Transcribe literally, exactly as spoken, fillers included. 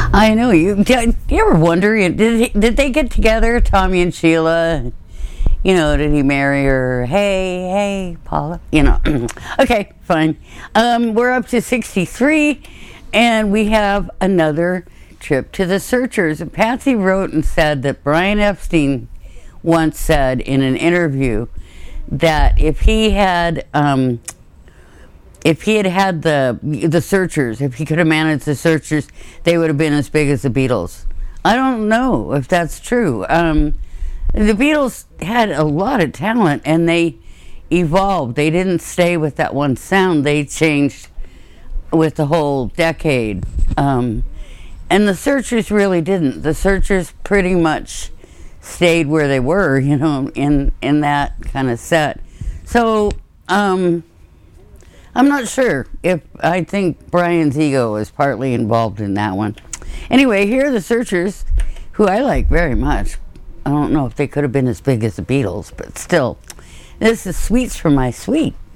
I know. You, do you ever wonder, did, he, did they get together, Tommy and Sheila? You know, did he marry her? Hey, hey, Paula. You know. Okay, fine. Um, we're up to sixty-three, and we have another trip to the Searchers. And Patsy wrote and said that Brian Epstein once said in an interview that if he had, um, if he had had the the Searchers, if he could have managed the Searchers, they would have been as big as the Beatles. I don't know if that's true. Um, the Beatles had a lot of talent, and they evolved. They didn't stay with that one sound. They changed with the whole decade. Um, and the Searchers really didn't. The Searchers pretty much stayed where they were, you know, in, in that kind of set. So, um, I'm not sure if I think Brian's ego is partly involved in that one. Anyway, here are the Searchers, who I like very much. I don't know if they could have been as big as the Beatles, but still. This is Sweets for My Sweet.